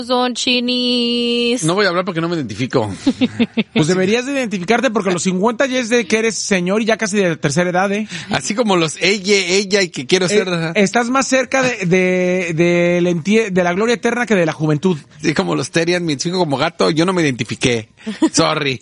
son chinis. No voy a hablar porque no me identifico. Pues deberías de identificarte porque los 50 ya es de que eres señor y ya casi de tercera edad, ¿eh? Así como los ella y que quiero ser... Estás más cerca de la gloria eterna que de la juventud. Sí, como los Terian, me identifico como gato, yo no me identifiqué. Sorry.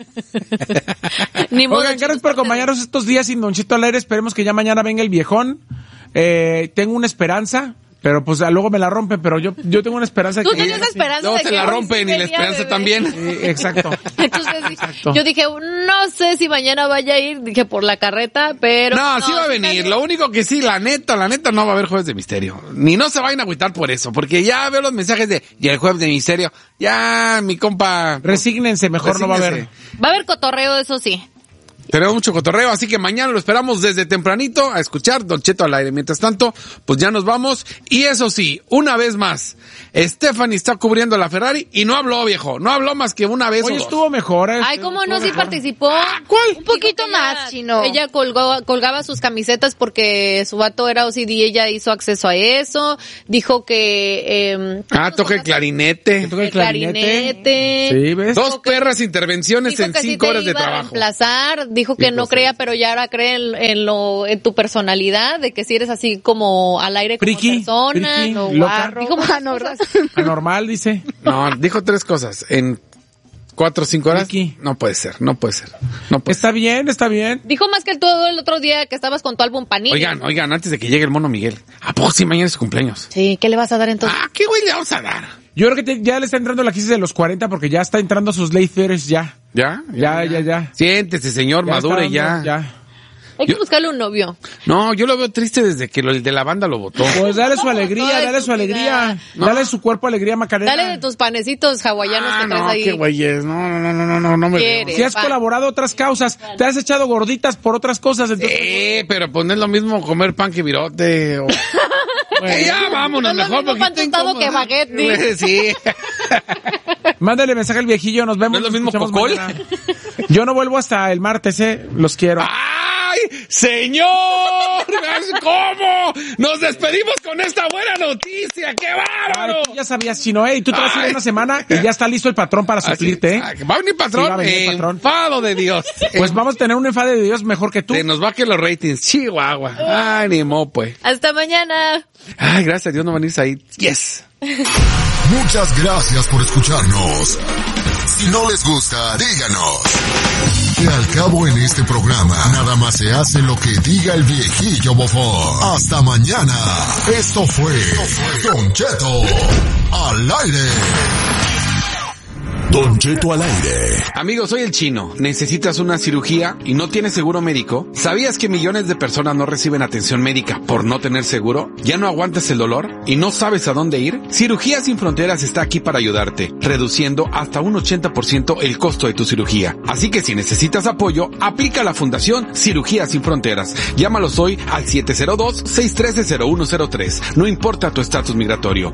Ni modo, Oigan, gracias chicos, por acompañarnos estos días sin Don Cheto al aire. Esperemos que ya mañana venga el viejón. Tengo una esperanza. Pero pues luego me la rompen, pero yo tengo una esperanza. Tú que tenías esperanza Luego de te que la hoy rompen sí y la venía, esperanza bebé. también. Exacto. Entonces, Exacto. yo dije, no sé si mañana vaya a ir, dije por la carreta, pero... No, sí va a venir. Lo único que sí, la neta, no va a haber Jueves de Misterio. Ni no se vayan a agüitar por eso, porque ya veo los mensajes de, y el Jueves de Misterio, ya mi compa... Resígnense, mejor no va a haber. Va a haber cotorreo, eso sí. Tenemos mucho cotorreo, así que mañana lo esperamos desde tempranito a escuchar Don Cheto al aire. Mientras tanto, pues ya nos vamos. Y eso sí, una vez más, Stephanie está cubriendo la Ferrari y no habló, viejo. No habló más que una vez. Hoy o dos. estuvo mejor. Ay, cómo no, sí participó. ¿Cuál? Un poquito más, Chino. Ella colgaba sus camisetas porque su vato era OCD y ella hizo acceso a eso. Dijo que... toca el clarinete. Toca el clarinete. Sí, ¿ves? Dos perras intervenciones dijo en que 5 horas de iba a trabajo. reemplazar, dijo que no creía, pero ya ahora cree en tu personalidad, de que si eres así como al aire como Friki, persona, friki, no loca. guarro. Dijo muchas cosas. Anormal, dice. No, dijo 3 cosas. En 4 o 5 horas. Friki. No puede ser. Está bien, está bien. Dijo más que todo el otro día que estabas con tu álbum Panini. Oigan, antes de que llegue el mono Miguel. ¿A poco sí mañana es su cumpleaños? Sí, ¿qué le vas a dar entonces? ¿Qué güey le vamos a dar? Yo creo que ya le está entrando la crisis de los 40 porque ya está entrando a sus late 30s ya. ¿Ya? Siéntese, señor, Ya madure está ya. dando, Hay que buscarle un novio. No, yo lo veo triste desde que el de la banda lo votó. Pues dale su alegría, dale su alegría. No. Dale su cuerpo alegría, Macarena. Dale de tus panecitos hawaianos que traes ahí. qué güeyes. No me ¿Quieres? Si has colaborado a otras causas, te has echado gorditas por otras cosas, entonces... pero pues no es lo mismo comer pan que virote. Bueno, ya vámonos, No es lo mejor mismo pan porque tostado que baguette, ¿sí? Sí. Mándale mensaje al viejillo, nos vemos. ¿No es lo mismo nos escuchamos cocol? mañana. Yo no vuelvo hasta el martes, los quiero. ¡Ay, señor! ¿Cómo? Nos despedimos con esta buena noticia. ¡Qué bárbaro! Ay, tú ya sabías, Chino, y tú te vas a ir una semana y ya está listo el patrón para suplirte, ¿Va a venir patrón? Sí, va a venir patrón. Enfado de Dios. Pues vamos a tener un enfado de Dios mejor que tú. Se nos va que los ratings. Chihuahua. Ay, ni mo, pues. Hasta mañana. Ay, gracias a Dios no venís ahí. Yes. Muchas gracias por escucharnos. Si no les gusta, díganos. Que al cabo en este programa, nada más se hace lo que diga el viejillo bofón. Hasta mañana. Esto fue Don Cheto al aire. Don Cheto al aire. Amigos, soy el Chino. ¿Necesitas una cirugía y no tienes seguro médico? ¿Sabías que millones de personas no reciben atención médica por no tener seguro? ¿Ya no aguantas el dolor y no sabes a dónde ir? Cirugías Sin Fronteras está aquí para ayudarte, reduciendo hasta un 80% el costo de tu cirugía. Así que si necesitas apoyo, aplica la Fundación Cirugías Sin Fronteras. Llámalos hoy al 702-613-0103. No importa tu estatus migratorio.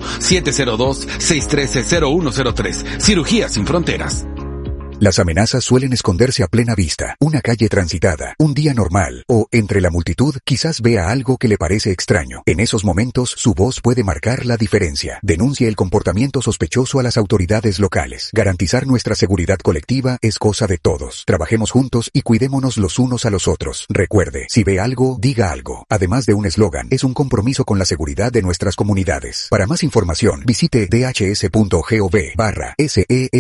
702-613-0103. Cirugías Sin Fronteras. Las amenazas suelen esconderse a plena vista, una calle transitada, un día normal, o entre la multitud quizás vea algo que le parece extraño. En esos momentos, su voz puede marcar la diferencia. Denuncia el comportamiento sospechoso a las autoridades locales. Garantizar nuestra seguridad colectiva es cosa de todos. Trabajemos juntos y cuidémonos los unos a los otros. Recuerde, si ve algo, diga algo. Además de un eslogan, es un compromiso con la seguridad de nuestras comunidades. Para más información, visite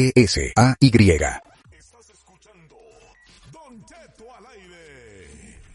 dhs.gov/SEESAY.